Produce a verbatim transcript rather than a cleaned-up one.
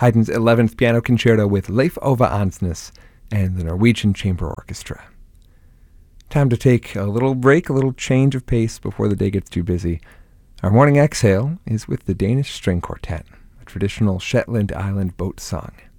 Haydn's eleventh Piano Concerto with Leif Ove Ansnes and the Norwegian Chamber Orchestra. Time to take a little break, a little change of pace before the day gets too busy. Our morning exhale is with the Danish String Quartet, a traditional Shetland Island boat song.